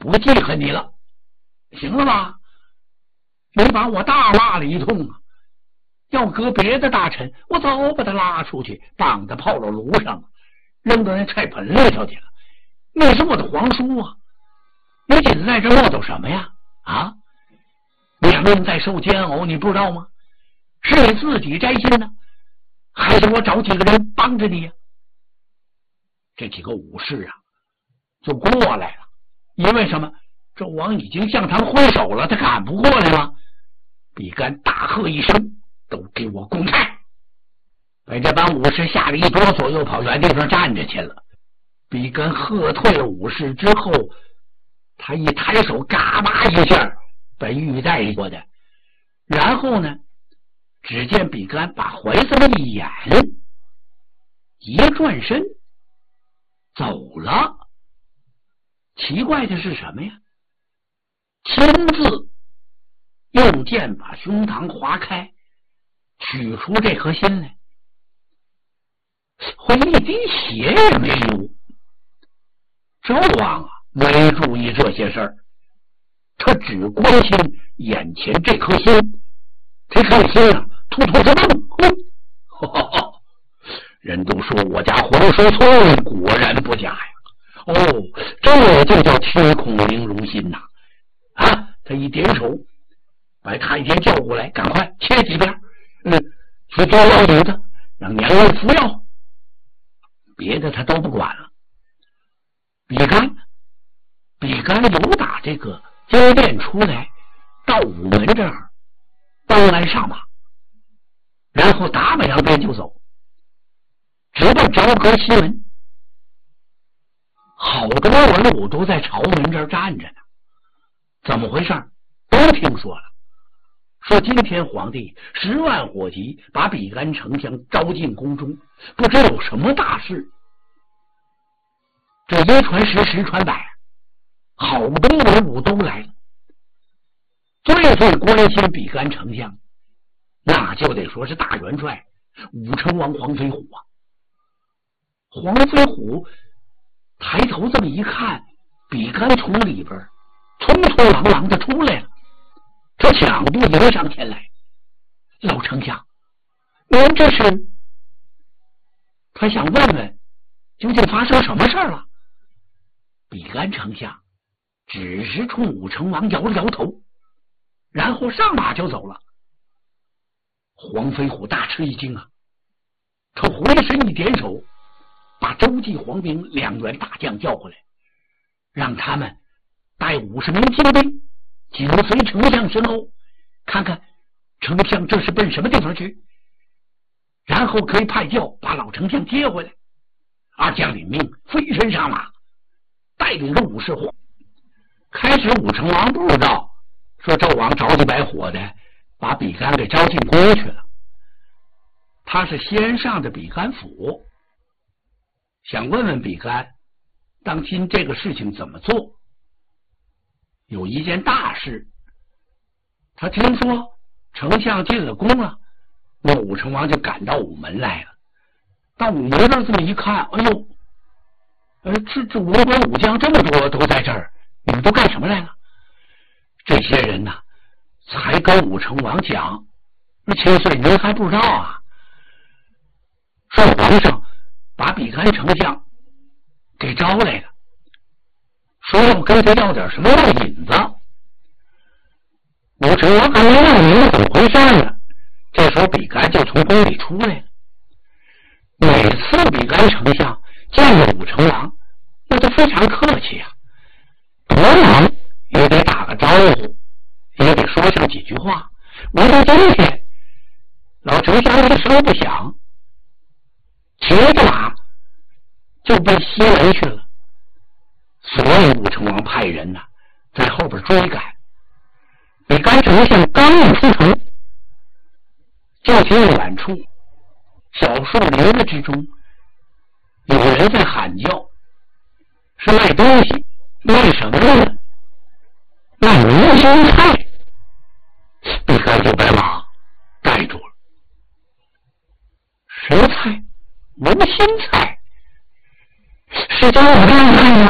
我记恨你了，行了吧？你把我大骂了一通啊！要搁别的大臣，我早把他拉出去，绑他泡到炉上，扔到那菜盆里头去了。你是我的皇叔啊，你今天在这磨叨什么呀？啊，两人在受煎熬，你不知道吗？是你自己摘心呢，还是我找几个人帮着你呀？这几个武士啊，就过来了。因为什么？纣王已经向他们挥手了，他赶不过来吗？比干大喝一声：“都给我滚开！”把这帮武士吓得一哆嗦，又跑原地方站着去了。比干喝退了武士之后，他一抬手，嘎巴一下把玉带过的，然后呢，只见比干把怀这么一掩，一转身走了。奇怪的是什么呀？亲自用剑把胸膛划开，取出这颗心来，会一滴血也没流。纣王啊，没注意这些事儿，他只关心眼前这颗心。这颗心啊，突突的蹦，人都说我家皇叔聪明，果然不假呀。哦，这就叫天孔明如心呐！啊，他一点手，把太监叫过来，赶快切几边，去做药引子，让娘娘服药。别的他都不管了。比干由打这个金殿出来，到午门这儿，当来上马，然后打马扬鞭就走，直奔朝歌西门。好多文武都在朝门这儿站着呢，怎么回事？都听说了，说今天皇帝10万火急把比干丞相招进宫中，不知有什么大事。这一传十，十传百，好多文武都来了。最关心比干丞相，那就得说是大元帅武成王黄飞虎啊。黄飞虎抬头这么一看，比干从里边匆匆忙忙的出来了，他抢步迎上前来：“老丞相，您这是？”他想问问究竟发生什么事了。比干丞相只是冲武成王摇了摇头，然后上马就走了。黄飞虎大吃一惊啊，他回身一点手，把周济、黄明2员大将叫过来，让他们带50名精兵紧随丞相身后，看看丞相这是奔什么地方去，然后可以派轿把老丞相接回来。二将领命，飞身上马，带领着武士。开始武成王不知道，说纣王着急白火的把比干给招进宫去了。他是先上的比干府，想问问比干当今这个事情怎么做。有一件大事，他听说丞相进了宫了，那武成王就赶到午门来了。到午门上这么一看，哎呦，这文官武将这么多都在这儿，你们都干什么来了？这些人呢，才跟武成王讲，千岁您还不知道啊，说皇上把比干丞相给招来了，说要跟他要点什么药引子。武成王还没问明白怎么回事呢，这时候比干就从宫里出来了。每次比干丞相见了武成王，那都非常客气啊，多忙也得打个招呼，也得说上几句话。我到今天老丞相一声不响，骑着马就奔西门去了。所以武成王派人呢在后边追赶。比干丞相刚一出城，就听远处小树林子之中有人在喊叫，是卖东西，卖什么呢？卖无心菜。比干就把马带住了。什么菜？无心菜？是叫我看看